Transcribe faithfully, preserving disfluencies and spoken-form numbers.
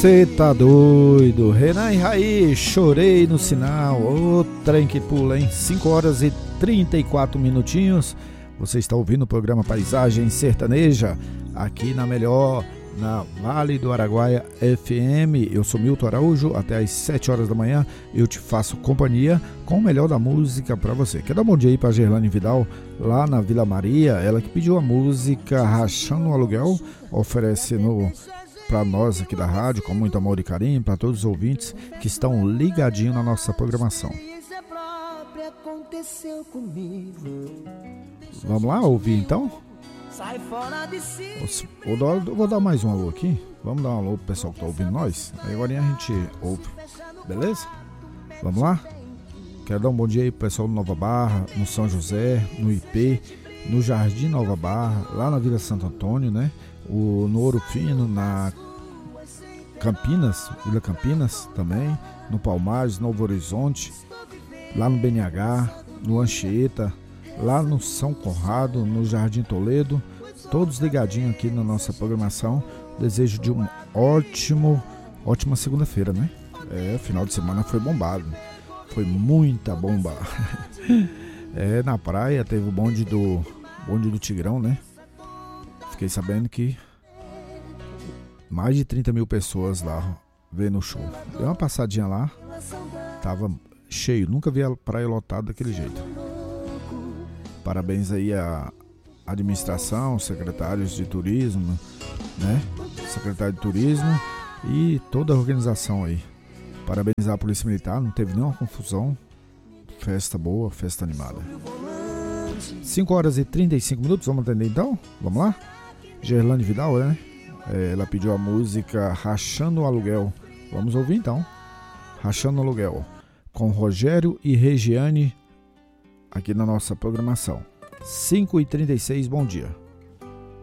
Cê tá doido? Renan e Raí, chorei no sinal. Ô trem que pula, hein? cinco horas e trinta e quatro minutinhos. Você está ouvindo o programa Paisagem Sertaneja, aqui na melhor, na Vale do Araguaia F M. Eu sou Milton Araújo, até às sete horas da manhã eu te faço companhia com o melhor da música para você. Quer dar um bom dia aí para Gerlane Vidal, lá na Vila Maria, ela que pediu a música Rachando o Aluguel, oferece no para nós aqui da rádio, com muito amor e carinho, para todos os ouvintes que estão ligadinhos na nossa programação. Vamos lá ouvir então? Vou dar, vou dar mais um alô aqui. Vamos dar um alô pro pessoal que tá ouvindo nós. Aí agora a gente ouve, beleza? Vamos lá? Quero dar um bom dia aí pro pessoal do Nova Barra, no São José, no I P, no Jardim Nova Barra, lá na Vila Santo Antônio, né? O, no Ouro Fino, na Campinas, Vila Campinas também, no Palmares, Novo Horizonte, lá no B N H, no Anchieta, lá no São Conrado, no Jardim Toledo, todos ligadinhos aqui na nossa programação. Desejo de um ótimo, ótima segunda-feira, né? É, final de semana foi bombado, foi muita bomba. É, na praia teve o bonde do, bonde do Tigrão, né? Fiquei sabendo que mais de trinta mil pessoas lá vendo o show. Dei uma passadinha lá, tava cheio, nunca vi a praia lotada daquele jeito. Parabéns aí à administração, secretários de turismo, né? Secretário de turismo e toda a organização aí. Parabenizar a Polícia Militar, não teve nenhuma confusão. Festa boa, festa animada. cinco horas e trinta e cinco minutos, vamos atender então? Vamos lá? Gerlane Vidal, né? É, ela pediu a música Rachando o Aluguel. Vamos ouvir então. Rachando o Aluguel, com Rogério e Regiane, aqui na nossa programação. cinco e trinta e seis, bom dia.